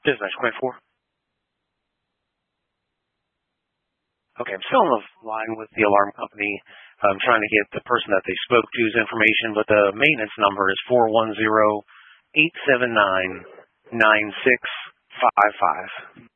Dispatch point 4. Okay, I'm still on the line with the alarm company. I'm trying to get the person that they spoke to's information, but the maintenance number is 410-879-9655.